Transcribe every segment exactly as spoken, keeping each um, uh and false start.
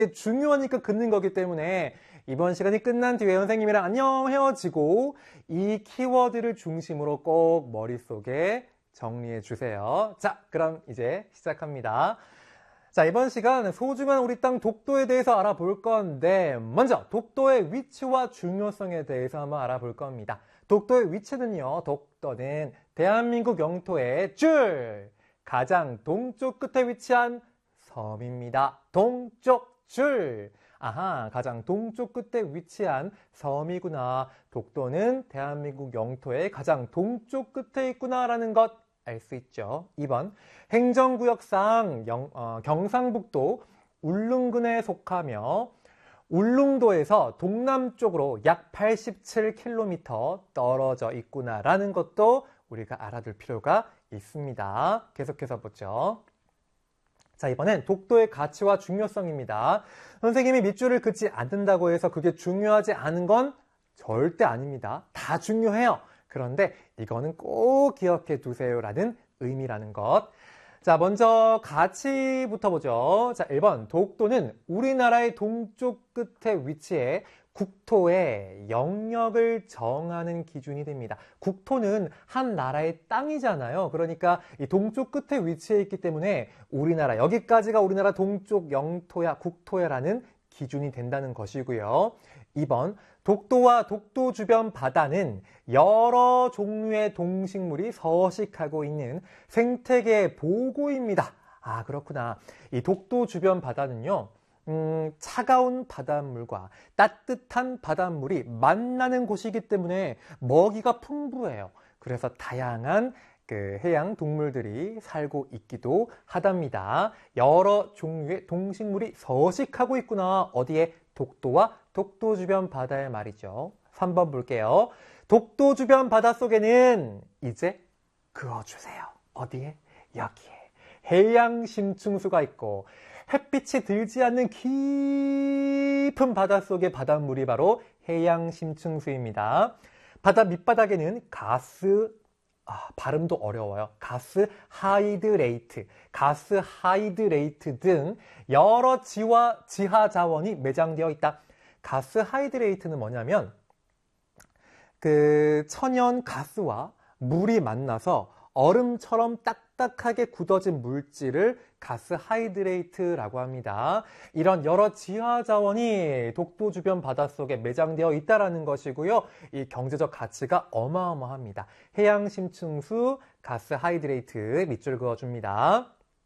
중요하니까 긋는 거기 때문에 이번 시간이 끝난 뒤에 선생님이랑 안녕 헤어지고 이 키워드를 중심으로 꼭 머릿속에 정리해 주세요. 자, 그럼 이제 시작합니다. 자, 이번 시간 소중한 우리 땅 독도에 대해서 알아볼 건데 먼저 독도의 위치와 중요성에 대해서 한번 알아볼 겁니다. 독도의 위치는요, 독도는 대한민국 영토의 줄 가장 동쪽 끝에 위치한 섬입니다. 동쪽 줄. 아하, 가장 동쪽 끝에 위치한 섬이구나. 독도는 대한민국 영토의 가장 동쪽 끝에 있구나라는 것 알 수 있죠. 이 번, 행정구역상 영, 어, 경상북도 울릉군에 속하며 울릉도에서 동남쪽으로 약 팔십칠 킬로미터 떨어져 있구나라는 것도 우리가 알아둘 필요가 있습니다. 계속해서 보죠. 자, 이번엔 독도의 가치와 중요성입니다. 선생님이 밑줄을 긋지 않는다고 해서 그게 중요하지 않은 건 절대 아닙니다. 다 중요해요. 그런데 이거는 꼭 기억해 두세요라는 의미라는 것. 자, 먼저 가치부터 보죠. 자, 일 번, 독도는 우리나라의 동쪽 끝에 위치해 국토의 영역을 정하는 기준이 됩니다. 국토는 한 나라의 땅이잖아요. 그러니까 이 동쪽 끝에 위치해 있기 때문에 우리나라, 여기까지가 우리나라 동쪽 영토야, 국토야라는 기준이 된다는 것이고요. 이 번, 독도와 독도 주변 바다는 여러 종류의 동식물이 서식하고 있는 생태계 보고입니다. 아, 그렇구나. 이 독도 주변 바다는요, 음, 차가운 바닷물과 따뜻한 바닷물이 만나는 곳이기 때문에 먹이가 풍부해요. 그래서 다양한 그 해양 동물들이 살고 있기도 하답니다. 여러 종류의 동식물이 서식하고 있구나. 어디에? 독도와 독도 주변 바다에 말이죠. 삼 번 볼게요. 독도 주변 바다 속에는 이제 그어주세요. 어디에? 여기에. 해양 심층수가 있고 햇빛이 들지 않는 깊은 바닷속의 바닷물이 바로 해양 심층수입니다. 바다 밑바닥에는 가스, 아, 발음도 어려워요. 가스 하이드레이트, 가스 하이드레이트 등 여러 지와 지하 자원이 매장되어 있다. 가스 하이드레이트는 뭐냐면 그 천연 가스와 물이 만나서 얼음처럼 딱딱하게 굳어진 물질을 가스 하이드레이트라고 합니다. 이런 여러 지하 자원이 독도 주변 바닷속에 매장되어 있다는 것이고요. 이 경제적 가치가 어마어마합니다. 해양 심층수, 가스 하이드레이트 밑줄 그어줍니다.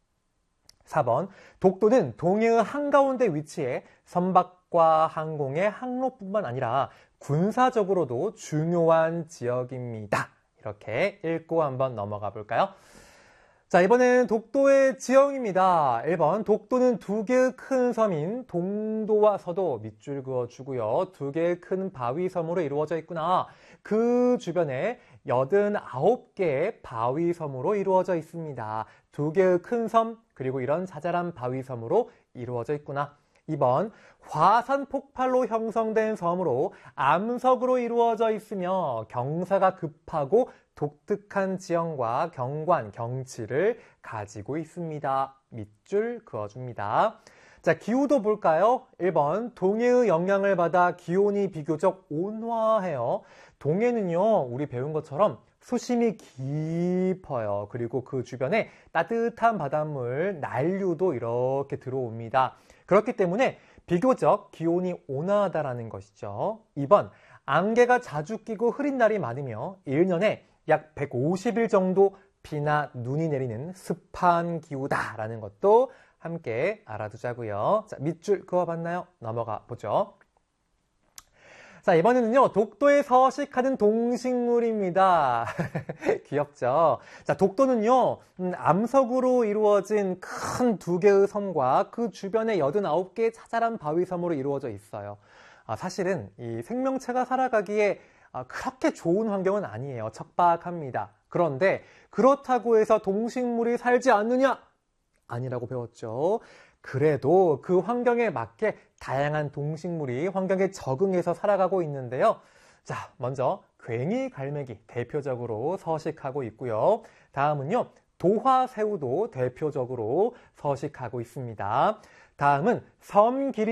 사 번, 독도는 동해의 한가운데 위치해 선박과 항공의 항로뿐만 아니라 군사적으로도 중요한 지역입니다. 이렇게 읽고 한번 넘어가 볼까요? 자, 이번엔 독도의 지형입니다. 일 번, 독도는 두 개의 큰 섬인 동도와 서도 밑줄 그어주고요. 두 개의 큰 바위섬으로 이루어져 있구나. 그 주변에 여든아홉 개의 바위섬으로 이루어져 있습니다. 두 개의 큰 섬, 그리고 이런 자잘한 바위섬으로 이루어져 있구나. 이 번, 화산 폭발로 형성된 섬으로 암석으로 이루어져 있으며 경사가 급하고 독특한 지형과 경관, 경치를 가지고 있습니다. 밑줄 그어줍니다. 자, 기후도 볼까요? 일 번, 동해의 영향을 받아 기온이 비교적 온화해요. 동해는요, 우리 배운 것처럼 수심이 깊어요. 그리고 그 주변에 따뜻한 바닷물, 난류도 이렇게 들어옵니다. 그렇기 때문에 비교적 기온이 온화하다라는 것이죠. 이 번, 안개가 자주 끼고 흐린 날이 많으며 일 년에 약 백오십 일 정도 비나 눈이 내리는 습한 기후다라는 것도 함께 알아두자고요. 자, 밑줄 그어봤나요? 넘어가 보죠. 자, 이번에는요, 독도에 서식하는 동식물입니다. 귀엽죠? 자, 독도는요, 음, 암석으로 이루어진 큰 두 개의 섬과 그 주변에 여든아홉 개의 자잘한 바위섬으로 이루어져 있어요. 아, 사실은 이 생명체가 살아가기에 아, 그렇게 좋은 환경은 아니에요. 척박합니다. 그런데 그렇다고 해서 동식물이 살지 않느냐? 아니라고 배웠죠. 그래도 그 환경에 맞게 다양한 동식물이 환경에 적응해서 살아가고 있는데요. 자, 먼저 괭이 갈매기 대표적으로 서식하고 있고요. 다음은요, 도화새우도 대표적으로 서식하고 있습니다. 다음은 섬 길이